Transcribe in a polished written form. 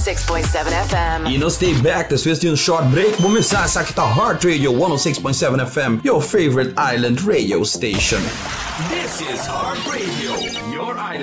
106.7 FM. E não stay back, this is um short break. Vou começar essa aqui tá Heart Radio 106.7 FM, your favorite island radio station. This is Heart Radio, your island